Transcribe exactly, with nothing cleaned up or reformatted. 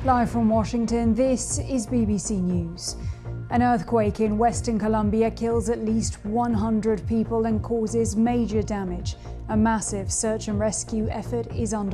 Live from Washington, this is B B C News. An earthquake in Western Colombia kills at least one hundred people and causes major damage. A massive search and rescue effort is underway.